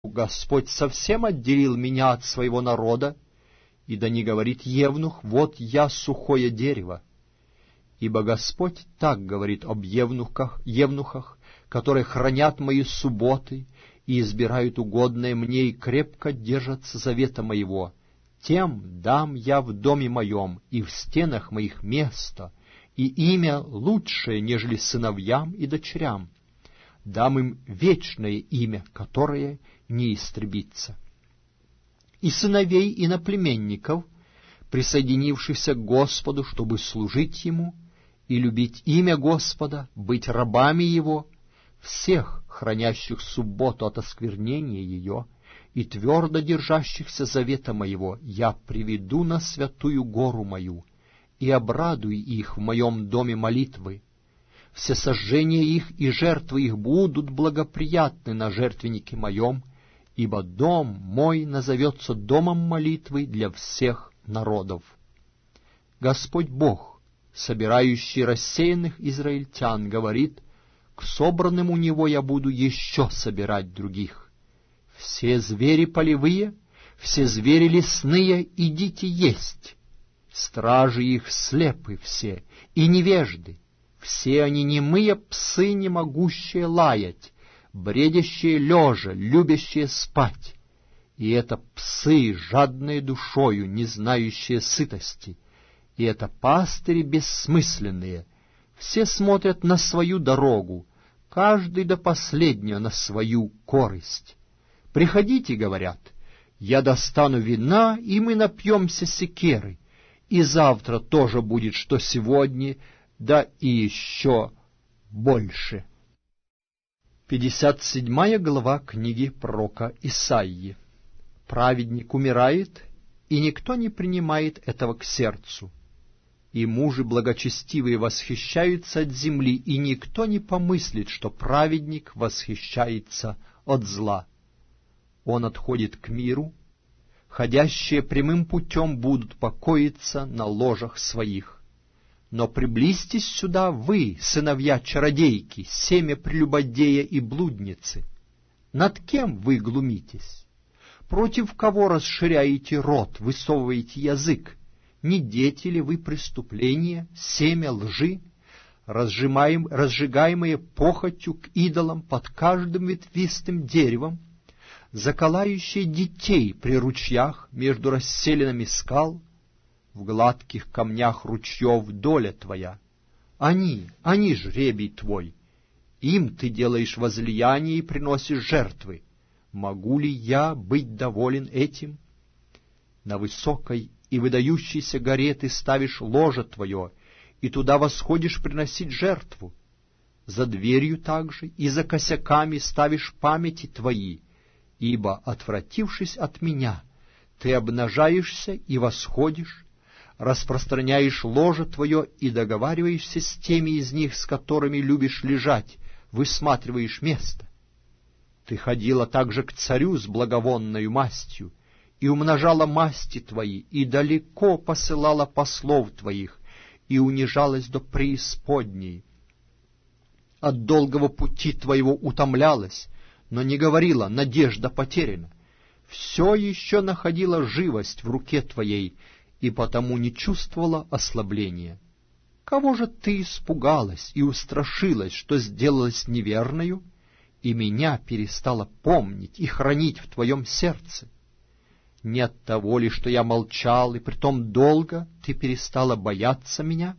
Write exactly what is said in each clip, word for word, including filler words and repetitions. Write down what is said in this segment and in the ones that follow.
Господь совсем отделил меня от своего народа, и да не говорит евнух: вот я сухое дерево. Ибо Господь так говорит об евнухах, евнухах, которые хранят мои субботы и избирают угодное мне и крепко держатся завета моего. Тем дам я в доме моем и в стенах моих место, и имя лучшее, нежели сыновьям и дочерям. Дам им вечное имя, которое не истребится. И сыновей иноплеменников, присоединившихся к Господу, чтобы служить Ему и любить имя Господа, быть рабами Его, всех, хранящих субботу от осквернения ее и твердо держащихся завета моего, я приведу на святую гору мою и обрадую их в моем доме молитвы. Все сожжения их и жертвы их будут благоприятны на жертвеннике моем, ибо дом мой назовется домом молитвы для всех народов. Господь Бог, собирающий рассеянных израильтян, говорит: к собранным у Него я буду еще собирать других. Все звери полевые, все звери лесные, идите есть. Стражи их слепы все и невежды, все они немые псы, не могущие лаять, бредящие лежа, любящие спать. И это псы, жадные душою, не знающие сытости, и это пастыри бессмысленные. Все смотрят на свою дорогу, каждый до последнего на свою корысть. «Приходите, — говорят, — я достану вина, и мы напьемся секеры, и завтра тоже будет, что сегодня, да и еще больше». пятьдесят седьмая глава книги пророка Исаии. Праведник умирает, и никто не принимает этого к сердцу. И мужи благочестивые восхищаются от земли, и никто не помыслит, что праведник восхищается от зла. Он отходит к миру, ходящие прямым путем будут покоиться на ложах своих. Но приблизьтесь сюда вы, сыновья чародейки, семя прелюбодея и блудницы. Над кем вы глумитесь? Против кого расширяете рот, высовываете язык? Не дети ли вы преступления, семя лжи, разжимаем, разжигаемые похотью к идолам под каждым ветвистым деревом, заколающие детей при ручьях между расселинами скал? В гладких камнях ручьев доля твоя. Они, они жребий твой. Им ты делаешь возлияние и приносишь жертвы. Могу ли я быть доволен этим? На высокой и выдающейся горе ты ставишь ложе твое, и туда восходишь приносить жертву. За дверью также и за косяками ставишь памяти твои, ибо, отвратившись от меня, ты обнажаешься и восходишь, распространяешь ложе твое и договариваешься с теми из них, с которыми любишь лежать, высматриваешь место. Ты ходила также к царю с благовонною мастью, и умножала масти твои, и далеко посылала послов твоих, и унижалась до преисподней. От долгого пути твоего утомлялась, но не говорила: надежда потеряна. Все еще находила живость в руке твоей, и потому не чувствовала ослабления. Кого же ты испугалась и устрашилась, что сделалась неверною, и меня перестала помнить и хранить в твоем сердце? Не от того ли, что я молчал, и притом долго, ты перестала бояться меня?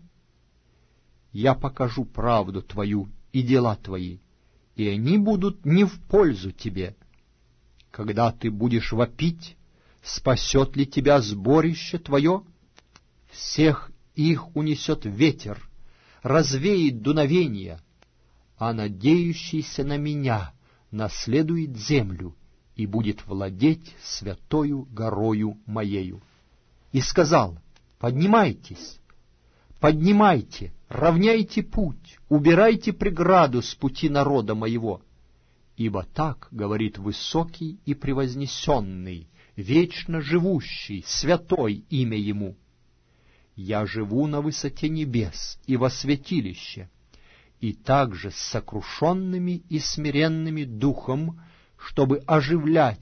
Я покажу правду твою и дела твои, и они будут не в пользу тебе. Когда ты будешь вопить, спасет ли тебя сборище твое? Всех их унесет ветер, развеет дуновение, а надеющийся на меня наследует землю и будет владеть святою горою моею. И сказал: поднимайтесь, поднимайте, равняйте путь, убирайте преграду с пути народа моего. Ибо так говорит высокий и превознесенный, вечно живущий, святой имя Ему. Я живу на высоте небес и во святилище, и также с сокрушенными и смиренными духом, чтобы оживлять